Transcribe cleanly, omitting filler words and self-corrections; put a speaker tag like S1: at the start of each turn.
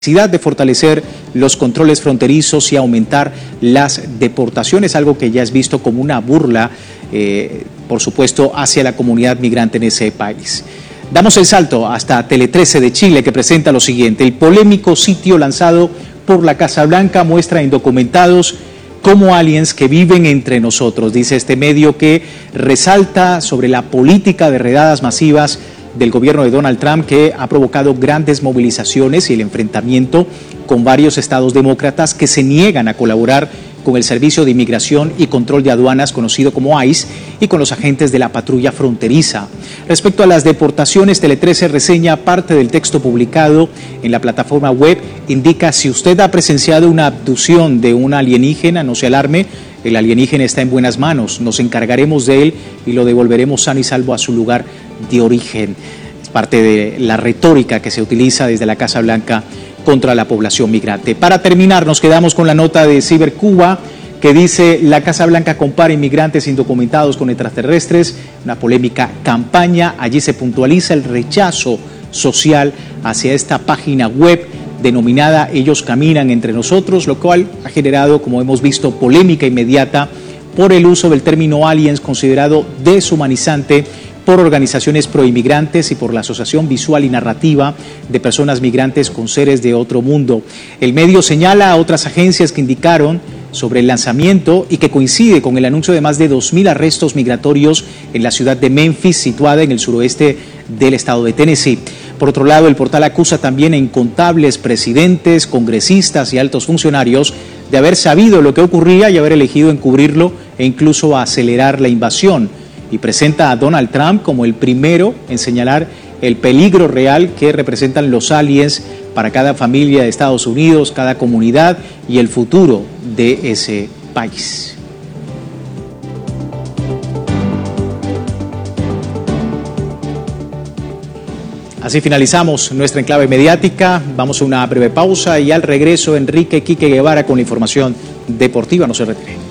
S1: Necesidad de fortalecer los controles fronterizos y aumentar las deportaciones, algo que ya es visto como una burla, por supuesto, hacia la comunidad migrante en ese país. Damos el salto hasta Tele 13 de Chile, que presenta lo siguiente. El polémico sitio lanzado por la Casa Blanca muestra indocumentados como aliens que viven entre nosotros, dice este medio, que resalta sobre la política de redadas masivas del gobierno de Donald Trump, que ha provocado grandes movilizaciones y el enfrentamiento con varios estados demócratas que se niegan a colaborar con el Servicio de Inmigración y Control de Aduanas, conocido como ICE, y con los agentes de la patrulla fronteriza. Respecto a las deportaciones, Tele 13 reseña parte del texto publicado en la plataforma web. Indica: si usted ha presenciado una abducción de un alienígena, no se alarme, el alienígena está en buenas manos, nos encargaremos de él y lo devolveremos sano y salvo a su lugar de origen. Es parte de la retórica que se utiliza desde la Casa Blanca contra la población migrante. Para terminar, nos quedamos con la nota de Cibercuba, que dice: la Casa Blanca compara inmigrantes indocumentados con extraterrestres, una polémica campaña. Allí se puntualiza el rechazo social hacia esta página web denominada Ellos Caminan Entre Nosotros, lo cual ha generado, como hemos visto, polémica inmediata por el uso del término aliens, considerado deshumanizante por organizaciones proinmigrantes y por la asociación visual y narrativa de personas migrantes con seres de otro mundo. El medio señala a otras agencias que indicaron sobre el lanzamiento y que coincide con el anuncio de más de 2.000 arrestos migratorios en la ciudad de Memphis, situada en el suroeste del estado de Tennessee. Por otro lado, el portal acusa también a incontables presidentes, congresistas y altos funcionarios de haber sabido lo que ocurría y haber elegido encubrirlo e incluso acelerar la invasión, y presenta a Donald Trump como el primero en señalar el peligro real que representan los aliens para cada familia de Estados Unidos, cada comunidad y el futuro de ese país. Así finalizamos nuestra enclave mediática. Vamos a una breve pausa y al regreso Enrique Quique Guevara con la información deportiva. No se retire.